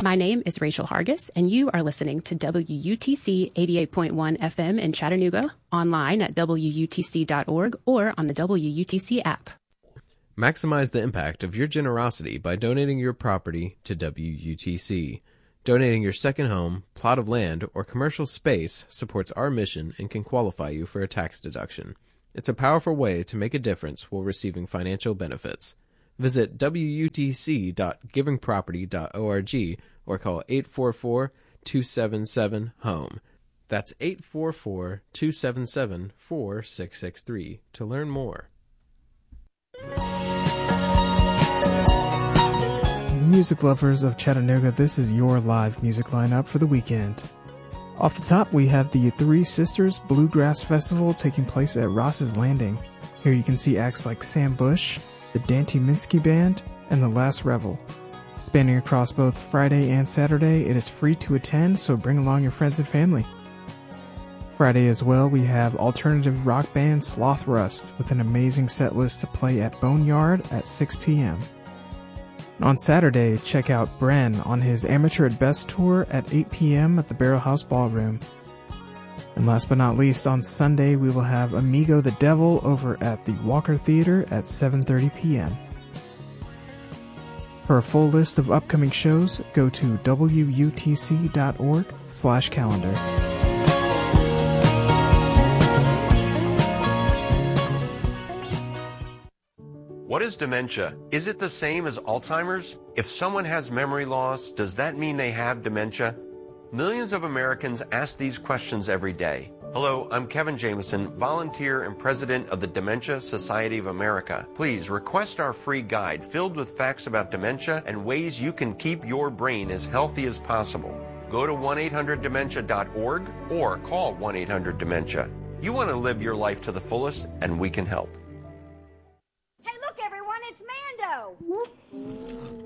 My name is Rachel Hargis, and you are listening to WUTC 88.1 FM in Chattanooga, online at WUTC.org or on the WUTC app. Maximize the impact of your generosity by donating your property to WUTC. Donating your second home, plot of land, or commercial space supports our mission and can qualify you for a tax deduction. It's a powerful way to make a difference while receiving financial benefits. Visit wutc.givingproperty.org or call 844-277-HOME. That's 844-277-4663 to learn more. Music lovers of Chattanooga, this is your live music lineup for the weekend. Off the top, we have the Three Sisters Bluegrass Festival taking place at Ross's Landing. Here you can see acts like Sam Bush, the Dante Minsky Band, and The Last Revel. Spanning across both Friday and Saturday, it is free to attend, so bring along your friends and family. Friday as well, we have alternative rock band Sloth Rust with an amazing set list to play at Boneyard at 6 p.m. On Saturday, check out Bren on his Amateur at Best tour at 8 p.m. at the Barrel House Ballroom. And last but not least, on Sunday, we will have Amigo the Devil over at the Walker Theater at 7:30 p.m. For a full list of upcoming shows, go to wutc.org/calendar. What is dementia? Is it the same as Alzheimer's? If someone has memory loss, does that mean they have dementia? Millions of Americans ask these questions every day. Hello, I'm Kevin Jameson, volunteer and president of the Dementia Society of America. Please request our free guide filled with facts about dementia and ways you can keep your brain as healthy as possible. Go to 1-800-DEMENTIA.org or call 1-800-DEMENTIA. You want to live your life to the fullest, and we can help. Hey, look, everyone, it's Mando!